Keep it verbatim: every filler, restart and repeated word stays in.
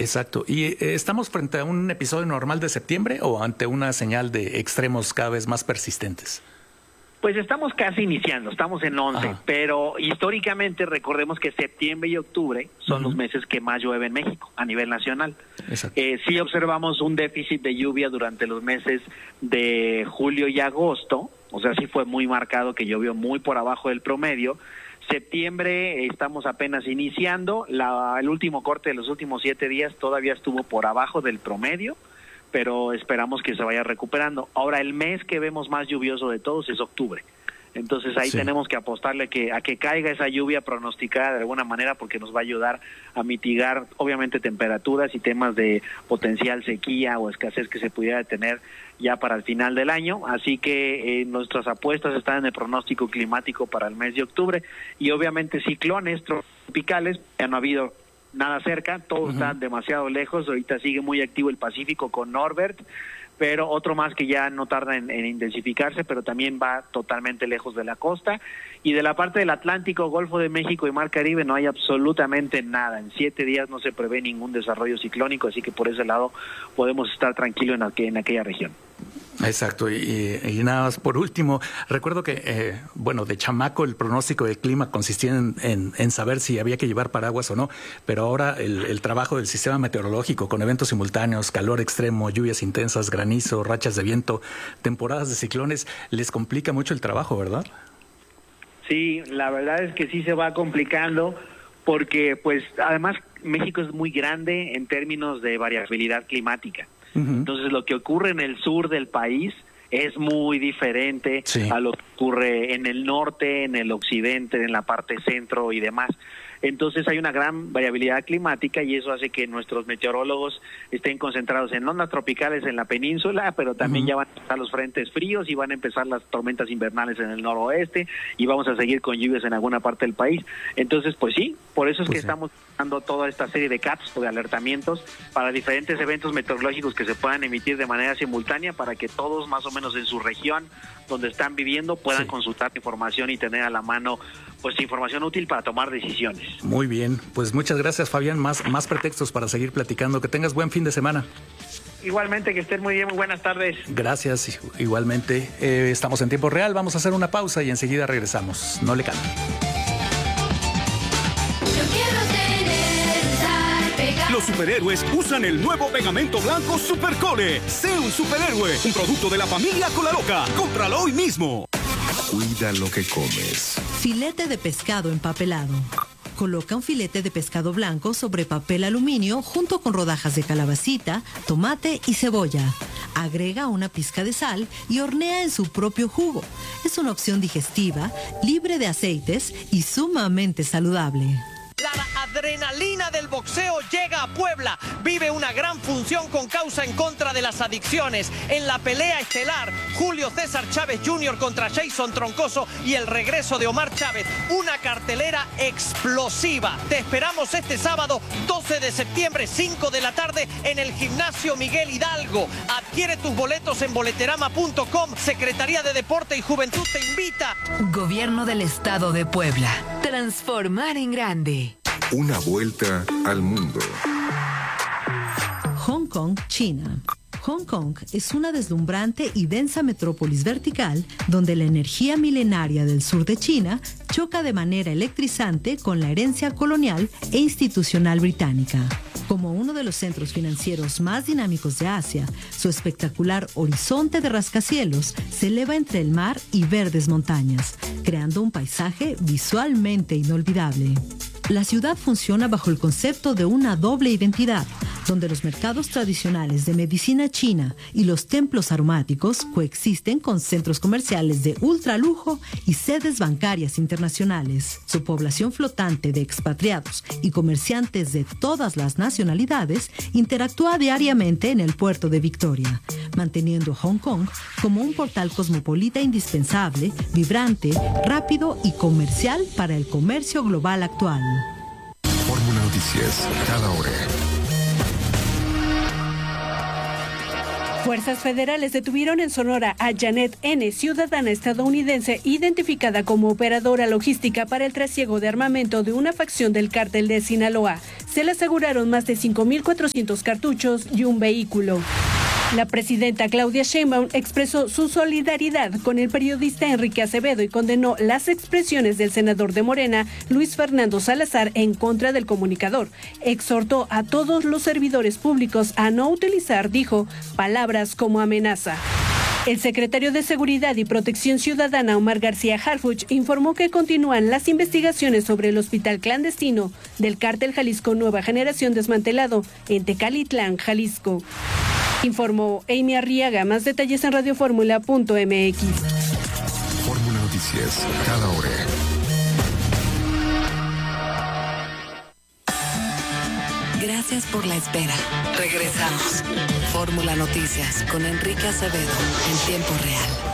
Exacto. ¿Y eh, estamos frente a un episodio normal de septiembre o ante una señal de extremos cada vez más persistentes? Pues estamos casi iniciando, estamos en once, Ajá. pero históricamente recordemos que septiembre y octubre son uh-huh. los meses que más llueve en México a nivel nacional. Eh, sí observamos un déficit de lluvia durante los meses de julio y agosto, o sea, sí fue muy marcado que llovió muy por abajo del promedio. Septiembre estamos apenas iniciando, la, el último corte de los últimos siete días todavía estuvo por abajo del promedio, pero esperamos que se vaya recuperando. Ahora, el mes que vemos más lluvioso de todos es octubre. Entonces ahí sí. tenemos que apostarle que, a que caiga esa lluvia pronosticada de alguna manera, porque nos va a ayudar a mitigar, obviamente, temperaturas y temas de potencial sequía o escasez que se pudiera tener ya para el final del año. Así que eh, nuestras apuestas están en el pronóstico climático para el mes de octubre. Y obviamente ciclones tropicales, ya no ha habido nada cerca, todos uh-huh. están demasiado lejos. Ahorita sigue muy activo el Pacífico con Norbert, pero otro más que ya no tarda en, en intensificarse, pero también va totalmente lejos de la costa. Y de la parte del Atlántico, Golfo de México y Mar Caribe no hay absolutamente nada. En siete días no se prevé ningún desarrollo ciclónico, así que por ese lado podemos estar tranquilos en, aqu- en aquella región. Exacto, y, y nada más por último, recuerdo que, eh, bueno, de chamaco el pronóstico del clima consistía en, en, en saber si había que llevar paraguas o no, pero ahora el, el trabajo del sistema meteorológico con eventos simultáneos, calor extremo, lluvias intensas, granizo, rachas de viento, temporadas de ciclones, les complica mucho el trabajo, ¿verdad? Sí, la verdad es que sí se va complicando porque, pues, además México es muy grande en términos de variabilidad climática. Entonces lo que ocurre en el sur del país es muy diferente sí. a lo que ocurre en el norte, en el occidente, en la parte centro y demás. Entonces hay una gran variabilidad climática y eso hace que nuestros meteorólogos estén concentrados en ondas tropicales en la península, pero también uh-huh. ya van a empezar los frentes fríos y van a empezar las tormentas invernales en el noroeste y vamos a seguir con lluvias en alguna parte del país. Entonces, pues sí, por eso es pues que sí. estamos dando toda esta serie de caps o de alertamientos para diferentes eventos meteorológicos que se puedan emitir de manera simultánea para que todos más o menos en su región donde están viviendo puedan sí. consultar información y tener a la mano pues información útil para tomar decisiones. Muy bien, pues muchas gracias, Fabián, más, más pretextos para seguir platicando. Que tengas buen fin de semana. Igualmente, que estén muy bien, muy buenas tardes. Gracias, igualmente. Eh, estamos en tiempo real, vamos a hacer una pausa y enseguida regresamos. No le cambien. Los superhéroes usan el nuevo pegamento blanco Supercole. Sé un superhéroe, un producto de la familia Colaroca. Cómpralo hoy mismo. Cuida lo que comes. Filete de pescado empapelado. Coloca un filete de pescado blanco sobre papel aluminio junto con rodajas de calabacita, tomate y cebolla. Agrega una pizca de sal y hornea en su propio jugo. Es una opción digestiva, libre de aceites y sumamente saludable. La adrenalina del boxeo llega a Puebla. Vive una gran función con causa en contra de las adicciones. En la pelea estelar, Julio César Chávez junior contra Jason Troncoso y el regreso de Omar Chávez. Una cartelera explosiva. Te esperamos este sábado, doce de septiembre, cinco de la tarde, en el Gimnasio Miguel Hidalgo. Adquiere tus boletos en boleterama punto com. Secretaría de Deporte y Juventud te invita. Gobierno del Estado de Puebla. Transformar en grande. Una vuelta al mundo. Hong Kong, China. Hong Kong es una deslumbrante y densa metrópolis vertical donde la energía milenaria del sur de China choca de manera electrizante con la herencia colonial e institucional británica. Como uno de los centros financieros más dinámicos de Asia, su espectacular horizonte de rascacielos se eleva entre el mar y verdes montañas, creando un paisaje visualmente inolvidable. La ciudad funciona bajo el concepto de una doble identidad, donde los mercados tradicionales de medicina china y los templos aromáticos coexisten con centros comerciales de ultralujo y sedes bancarias internacionales. Su población flotante de expatriados y comerciantes de todas las nacionalidades interactúa diariamente en el puerto de Victoria, manteniendo a Hong Kong como un portal cosmopolita indispensable, vibrante, rápido y comercial para el comercio global actual. Fórmula Noticias, cada hora. Fuerzas federales detuvieron en Sonora a Janet N., ciudadana estadounidense identificada como operadora logística para el trasiego de armamento de una facción del cártel de Sinaloa. Se le aseguraron más de cinco mil cuatrocientos cartuchos y un vehículo. La presidenta Claudia Sheinbaum expresó su solidaridad con el periodista Enrique Acevedo y condenó las expresiones del senador de Morena, Luis Fernando Salazar, en contra del comunicador. Exhortó a todos los servidores públicos a no utilizar, dijo, palabras como amenaza. El secretario de Seguridad y Protección Ciudadana, Omar García Harfuch, informó que continúan las investigaciones sobre el hospital clandestino del cártel Jalisco Nueva Generación desmantelado en Tecalitlán, Jalisco. Informó Amy Arriaga. Más detalles en radioformula punto m x. Fórmula Noticias, cada hora. Gracias por la espera. Regresamos. Fórmula Noticias con Enrique Acevedo en tiempo real.